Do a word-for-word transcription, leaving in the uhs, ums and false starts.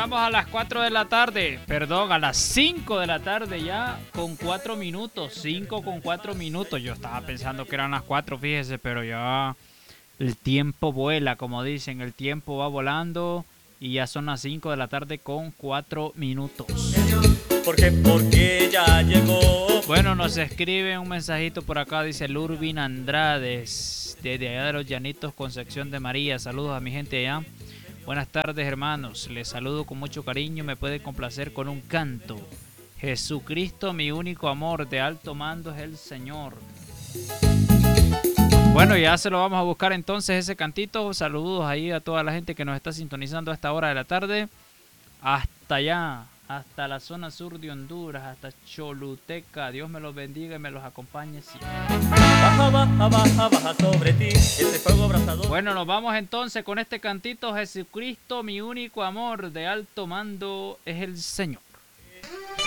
Estamos a las cuatro de la tarde, perdón, a las cinco de la tarde ya con cuatro minutos, cinco con cuatro minutos. Yo estaba pensando que eran las cuatro, fíjese, pero ya el tiempo vuela, como dicen, el tiempo va volando y ya son las cinco de la tarde con cuatro minutos. Porque, porque ya llegó. Bueno, nos escribe un mensajito por acá, dice Lurvin Andrades, desde allá de los Llanitos, Concepción de María. Saludos a mi gente allá. Buenas tardes, hermanos. Les saludo con mucho cariño. Me puede complacer con un canto. Jesucristo, mi único amor, de alto mando es el Señor. Bueno, ya se lo vamos a buscar entonces ese cantito. Saludos ahí a toda la gente que nos está sintonizando a esta hora de la tarde. Hasta allá, hasta la zona sur de Honduras, hasta Choluteca. Dios me los bendiga y me los acompañe siempre. Baja, baja, baja, baja sobre ti ese fuego abrasador. Bueno, nos vamos entonces con este cantito. Jesucristo, mi único amor, de alto mando es el Señor.